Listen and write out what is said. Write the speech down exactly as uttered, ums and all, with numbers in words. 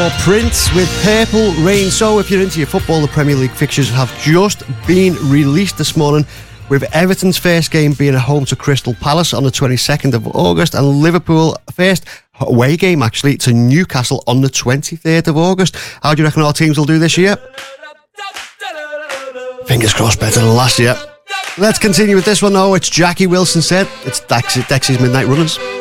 for Prince with Purple Rain. So if you're into your football, the Premier League fixtures have just been released this morning, with Everton's first game being at home to Crystal Palace on the twenty-second of August, and Liverpool first away game actually to Newcastle on the twenty-third of August. How do you reckon our teams will do this year? Fingers crossed better than last year. Let's continue with this one though. It's Jackie Wilson said. It's Dex- Dexy's Midnight Runners.